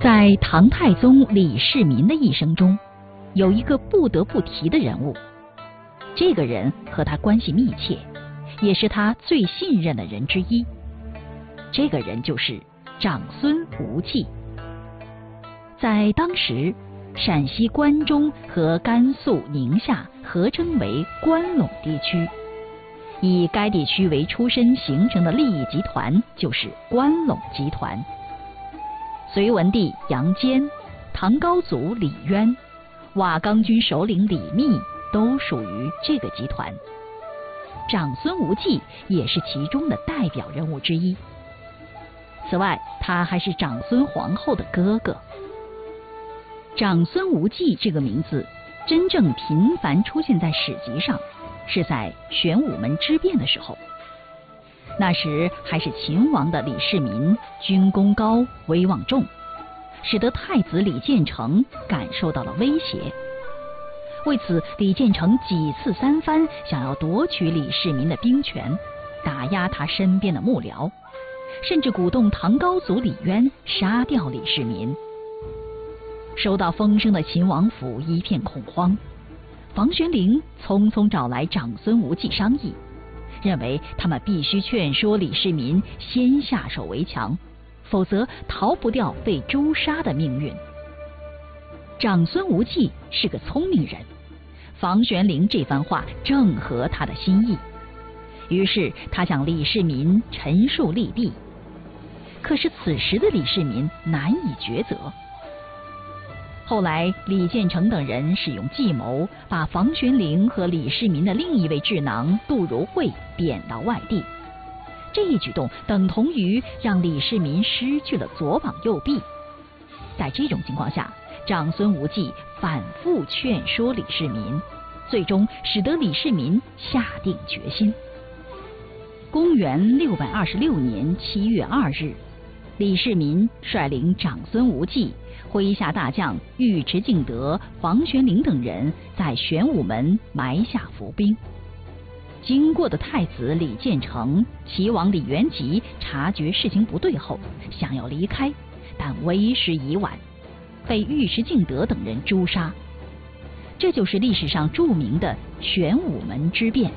在唐太宗李世民的一生中，有一个不得不提的人物，这个人和他关系密切，也是他最信任的人之一。这个人就是长孙无忌。在当时，陕西关中和甘肃宁夏合称为关陇地区，以该地区为出身形成的利益集团就是关陇集团。隋文帝杨坚、唐高祖李渊、瓦岗军首领李密都属于这个集团，长孙无忌也是其中的代表人物之一。此外，他还是长孙皇后的哥哥。长孙无忌这个名字真正频繁出现在史籍上，是在玄武门之变的时候。那时还是秦王的李世民军功高，威望重，使得太子李建成感受到了威胁。为此，李建成几次三番想要夺取李世民的兵权，打压他身边的幕僚，甚至鼓动唐高祖李渊杀掉李世民。收到风声的秦王府一片恐慌，房玄龄匆匆找来长孙无忌商议，认为他们必须劝说李世民先下手为强，否则逃不掉被诛杀的命运。长孙无忌是个聪明人，房玄龄这番话正合他的心意，于是他向李世民陈述利弊。可是此时的李世民难以抉择。后来李建成等人使用计谋，把房玄龄和李世民的另一位智囊杜如晦贬到外地。这一举动等同于让李世民失去了左膀右臂。在这种情况下，长孙无忌反复劝说李世民，最终使得李世民下定决心。公元626年7月2日，李世民率领长孙无忌、麾下大将尉迟敬德、房玄龄等人在玄武门埋下伏兵。经过的太子李建成、齐王李元吉察觉事情不对后，想要离开，但为时已晚，被尉迟敬德等人诛杀。这就是历史上著名的玄武门之变。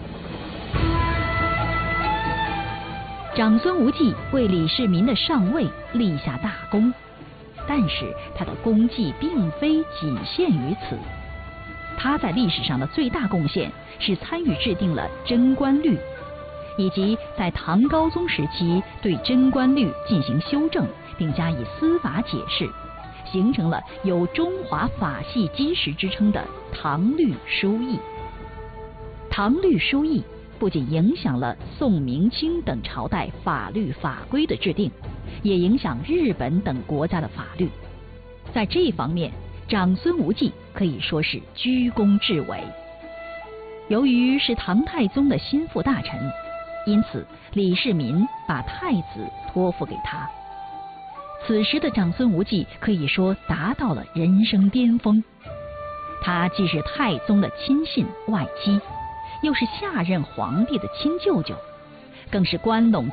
长孙无忌为李世民的上位立下大功，但是他的功绩并非仅限于此。他在历史上的最大贡献是参与制定了贞观律，以及在唐高宗时期对贞观律进行修正，并加以司法解释，形成了有中华法系基石之称的唐律疏议。唐律疏议不仅影响了宋、明清等朝代法律法规的制定，也影响日本等国家的法律。在这方面，长孙无忌可以说是居功至伟。由于是唐太宗的心腹大臣，因此李世民把太子托付给他。此时的长孙无忌可以说达到了人生巅峰。他既是太宗的亲信外戚，又是下任皇帝的亲舅舅，更是关陇